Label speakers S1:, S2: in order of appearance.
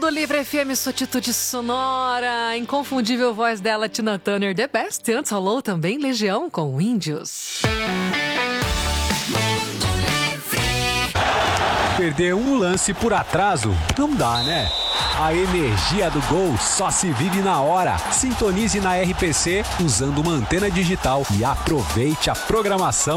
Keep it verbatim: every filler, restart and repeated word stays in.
S1: Mundo Livre F M, sua atitude sonora, inconfundível voz dela, Tina Turner, The Best. Antes rolou também Legião com Índios.
S2: Perder um lance por atraso não dá, né? A energia do gol só se vive na hora. Sintonize na R P C usando uma antena digital e aproveite a programação